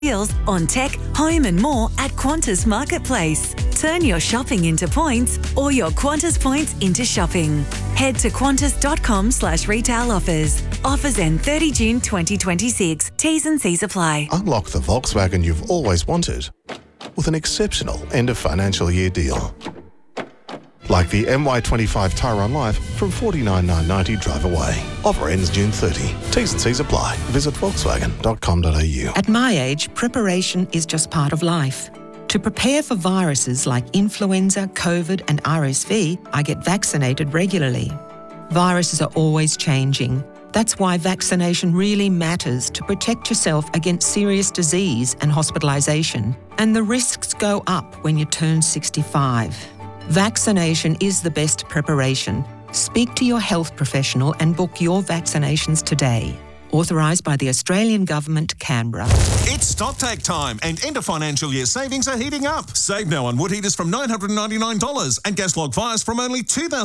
deals on tech, home and more at Qantas Marketplace. Turn your shopping into points or your Qantas points into shopping. Head to qantas.com/retail offers. Offers end 30 June 2026. T's and C's apply. Unlock the Volkswagen you've always wanted with an exceptional end of financial year deal. Like the MY25 Tyrone Life from $49,990 drive away. Offer ends June 30. T's and C's apply. Visit volkswagen.com.au. At my age, preparation is just part of life. To prepare for viruses like influenza, COVID and RSV, I get vaccinated regularly. Viruses are always changing. That's why vaccination really matters to protect yourself against serious disease and hospitalisation. And the risks go up when you turn 65. Vaccination is the best preparation. Speak to your health professional and book your vaccinations today. Authorised by the Australian Government, Canberra. It's StockTake time and end of financial year savings are heating up. Save now on wood heaters from $999 and gas log fires from only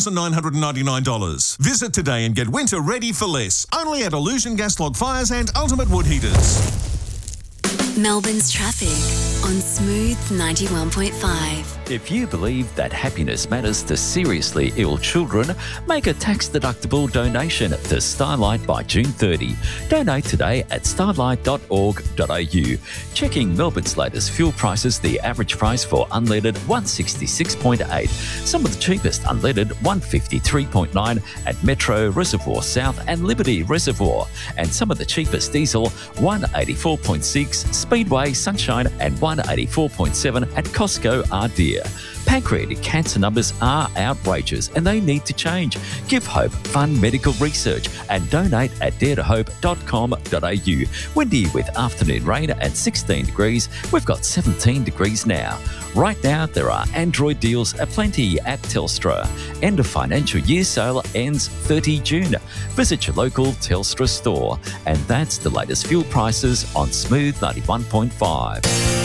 $2,999. Visit today and get winter ready for less. Only at Illusion Gas Log Fires and Ultimate Wood Heaters. Melbourne's traffic on Smooth 91.5. If you believe that happiness matters to seriously ill children, make a tax-deductible donation to Starlight by June 30. Donate today at starlight.org.au. Checking Melbourne's latest fuel prices, the average price for unleaded 166.8. Some of the cheapest unleaded 153.9 at Metro, Reservoir South and Liberty Reservoir. And some of the cheapest diesel 184.6, Speedway, Sunshine and 184.7 at Costco are dear. Pancreatic cancer numbers are outrageous and they need to change. Give hope, fund medical research and donate at daretohope.com.au. Windy with afternoon rain at 16 degrees. We've got 17 degrees now. Right now, there are Android deals aplenty at Telstra. End of financial year sale ends 30 June. Visit your local Telstra store. And that's the latest fuel prices on Smooth 91.5.